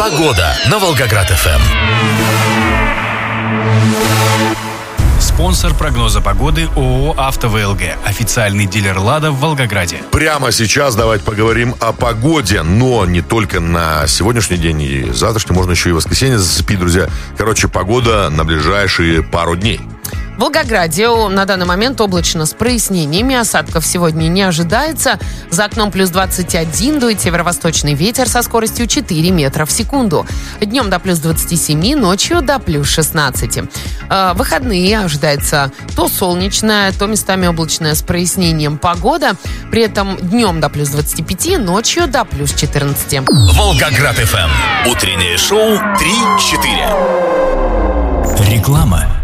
Погода на Волгоград-ФМ. Спонсор прогноза погоды ООО «АвтоВЛГ». Официальный дилер «Лада» в Волгограде. Прямо сейчас давайте поговорим о погоде. Но не только на сегодняшний день и завтрашний, можно еще и воскресенье зацепить, друзья. Короче, погода на ближайшие пару дней. В Волгограде на данный момент облачно с прояснениями. Осадков сегодня не ожидается. За окном плюс 21, дует северо-восточный ветер со скоростью 4 метра в секунду. Днем до плюс 27, ночью до плюс 16. Выходные ожидается то солнечная, то местами облачная с прояснением погода. При этом днем до плюс 25, ночью до плюс 14. Волгоград-ФМ. Утреннее шоу 3-4. Реклама.